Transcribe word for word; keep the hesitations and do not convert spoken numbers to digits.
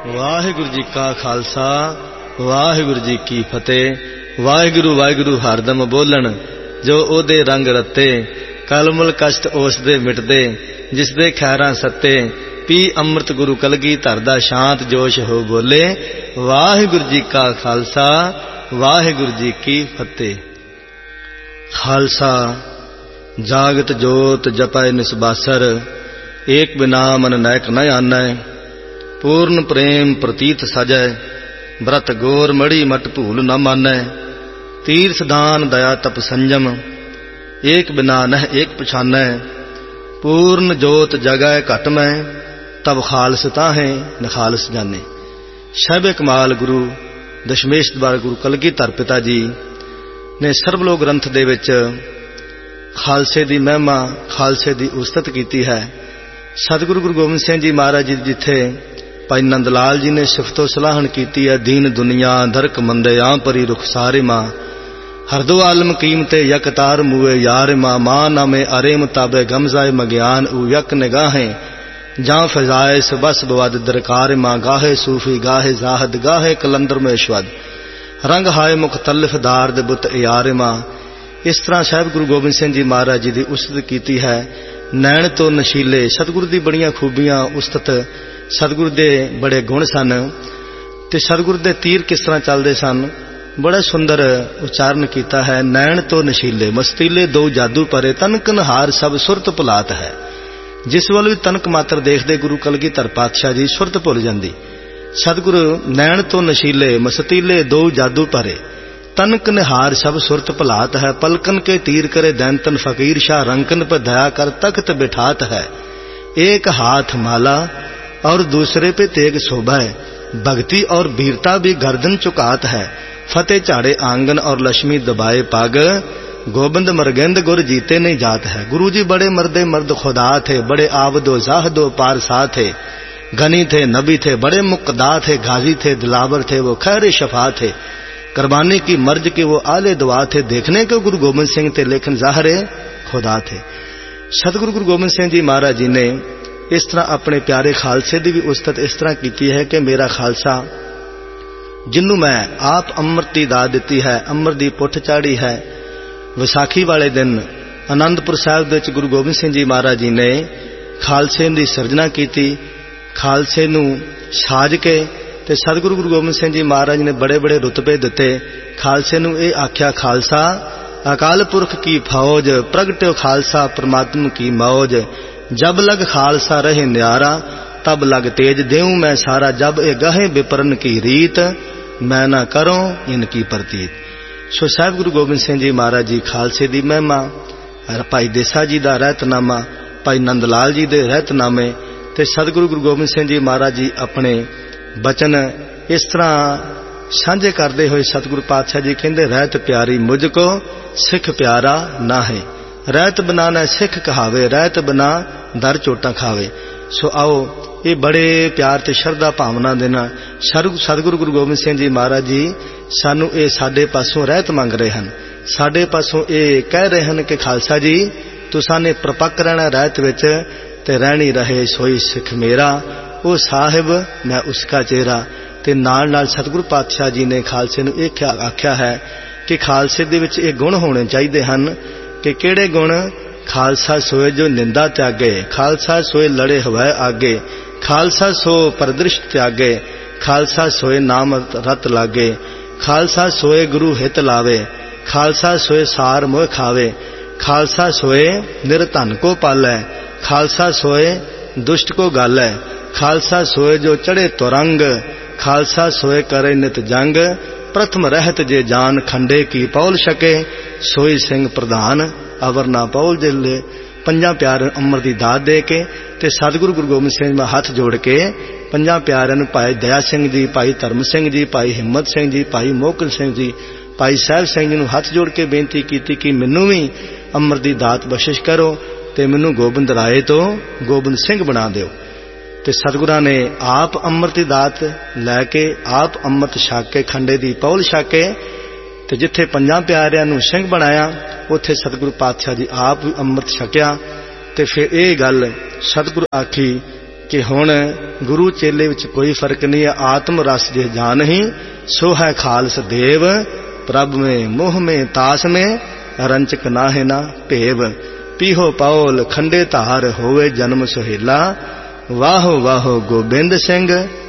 ਵਾਹਿਗੁਰੂ ਜੀ ਕਾ ਖਾਲਸਾ ਵਾਹਿਗੁਰੂ ਜੀ ਕੀ ਫਤਿਹ। ਵਾਹਿਗੁਰੂ ਵਾਹਿਗੁਰੂ ਹਰਦਮ ਬੋਲਣ, ਜੋ ਉਹਦੇ ਰੰਗ ਰੱਤੇ, ਕਲਮਲ ਕਸ਼ਟ ਉਸ ਦੇ ਮਿਟਦੇ, ਜਿਸ ਦੇ ਖੈਰਾਂ ਸੱਤੇ, ਪੀ ਅੰਮ੍ਰਿਤ ਗੁਰੂ ਕਲਗੀਧਰ ਦਾ ਸ਼ਾਂਤ ਜੋਸ਼ ਹੋ ਬੋਲੇ। ਵਾਹਿਗੁਰੂ ਜੀ ਕਾ ਖਾਲਸਾ ਵਾਹਿਗੁਰੂ ਜੀ ਕੀ ਫਤਿਹ। ਖਾਲਸਾ ਜਾਗਤ ਜੋਤ ਜਪੈ ਨਿਸਬਾਸਰ, ਏਕ ਬਿਨਾ ਮਨ ਨਾਇਕ ਨ ਆਨੈ। पूर्ण प्रेम प्रतीत सजै, व्रत गोर मड़ी मट भूल न मानै। तीर्थ दान दया तप संयम, एक बिना नह एक पछानै। पूर्ण जोत जगै घट मैं, तब खालस ताहे नखालस जाने। शैब कमाल गुरु दशमेश द्वार गुरु कलगीधर पिता जी ने सर्वलोक ग्रंथ दे विच खालसे दी महिमा, खालसे दी उस्तत कीती है। सतगुरु गुरु गोबिंद सिंह जी महाराज जी जिथे भाई नंद लाल जी ने सिफतो सलाहन की है। दीन दुनिया दरक मंदे आ परी रुख सारे माँ, हरदो आलम कीमते यक तार मुए यार माँ। माँ नामे अरे मुताबे गमजाए मज्ञान उ यक निगाहें, जां फजाए सबस बवद दरकार माँ। गाहे सूफी गाहे जाहद गाहे कलंदर में शवद, रंग हाय मुख्तलिफ दारद बुत यार माँ। इस तरह साहब गुरु गोबिंद सिंह जी महाराज जी की उस्तत की है। नैण तो नशीले, सतगुरु की बड़ियां खूबियां उस्तत, सतगुरु दे बड़े गुण सन ते सतगुरु दे तीर किस तरह चलते सन, बड़ा सुंदर उच्चारण किया है। नैण तो नशीले मस्तीले दो जादू परे, तनक नहार सब सुरत भुलात है। जिस वाल भी तनक मात्र देखते गुरु कलगीधर पातशाह जी सुरत भुल जाती। सतगुरु नैण तो नशीले मस्तीले दो जादू परे, तनक निहार सब सुरत भुलात है। पलकन के तीर करे दैंतन फकीर शाह, रंकन पर दया कर तख्त बिठात है। एक हाथ माला और दूसरे पे तेग शोभा है, भक्ति और वीरता भी गर्दन चुकात है। फतेह झाड़े आंगन और लक्ष्मी दबाए पग, गोबिंद मरगेंद गुर जीते नहीं जात है। गुरु जी बड़े मर्दे मर्द खुदा थे, बड़े आबदो जाहदो पारसा थे। गनी थे नबी थे, बड़े मुक्दा थे, गाजी थे दिलावर थे, वो खैर शफा थे। कुर्बानी की मर्ज के वो आले दुआ थे, देखने के गुरु गोबिंद सिंह थे लेकिन ज़ाहिर खुदा थे। सतगुरु गुरु गोबिंद सिंह जी महाराज जी ने इस तरह अपने प्यारे खालसे की भी उस्तत इस तरह की है कि मेरा खालसा जिन्नू मैं आप अमृत की दात दी है, अमृत की पुठ चाड़ी है। विसाखी वाले दिन आनंदपुर साहिब विच गुरु गोबिंद सिंह जी महाराज जी ने खालसे की सिरजना की। खालसे नू साज के ते सतगुरु गुरु गोबिंद सिंह जी महाराज ने बड़े बड़े रुतबे दिते। खालसे नू ये आख्या, खालसा अकाल पुरख की फौज, प्रगट्यो खालसा परमात्मा की मौज। जब लग खालसा रहे न्यारा, तब लग तेज देऊं मैं सारा। जब ए गहे विपरन की रीत, मैं ना करूं इनकी प्रतीत। सो साहिब गुरु गोबिंद सिंह जी महाराज जी खालसे की महिमा, भाई देसा जी का रहतनामा, भाई नंद लाल जी के रहतनामे ते सतगुरु गुरु गोबिंद सिंह जी महाराज जी अपने बचन इस तरह साझे करते हुए सतगुरु पातशाह जी कहते, रहत प्यारी मुझको सिख प्यारा ना है। रहत बिना न सिख कहावे, रहत बिना दर चोटा खावे। सो आओ ये बड़े प्यार ते श्रद्धा भावना दे नाल सतगुरु गुरु गोबिंद सिंह जी महाराज जी सानू ये साडे पासों रहत मंग रहे हैं, साडे पासों ये कह रहे हैं कि खालसा जी तुसाने प्रपक्क रहना रहत विच, ते रहनी रहे सोई सिख मेरा। ओ साहिब मैं उसका चेहरा। ते नाल नाल सतगुरु पातशाह जी ने खालसे नू ये आख्या है कि खालसे दे विच ये गुण होने चाहिए हैं कि केड़े गुण। खालसा सोए जो निंदा त्यागे, खालसा सोए लड़े हवै आगे। खालसा सो परदृष्ट त्यागे, खालसा सोए नाम रत लागे। खालसा सोए गुरु हित लावे, खालसा सोए सार मोह खावे। खालसा सोए निरधन को पालै, खालसा सोए दुष्ट को गालै। खालसा सोए जो चढ़े तुरंग, खालसा सोए करे नित जंग। प्रथम रहत जे जान खंडे की पौल सके, सोई सिंह प्रधान अवर ना पौल जिले। पंजा प्यार अमर की दात दे के ते सतगुरु गुरु गोबिंद सिंह में हाथ जोड़ के पंजा प्यारिਆਂ ਨੂੰ भाई दया सिंह जी, भाई धर्म सिंह जी, भाई हिम्मत सिंह जी, भाई मोकल सिंह जी, भाई साहब सिंह जी ਨੂੰ हाथ जोड़ के बेनती की कि मैनू भी अमर की दात बख्शिश करो ते मैनू गोबिंद राय तो गोबिंद सिंह बना दिओ। ते सतगुरां ने आप अमृत की दात लैके आप अमृत छक के खंडे की पौल छक के ते जिथे पंजा प्यारिਆਂ ਨੂੰ सिंह बनाया, उत्थे सतगुरु पातशाह जी आप भी अमृत छकिया। ते फिर ये गल सतगुरु आखी कि हुण गुरु चेले विच कोई फर्क नहीं है। आत्म रस जे जान ही सो है खालस देव, प्रभ में मोह में तास में रंचक नाहे ना भेव। पीहो पाओल खंडे धार होवे जन्म सुहेला, वाहो वाहो गोबिंद सिंह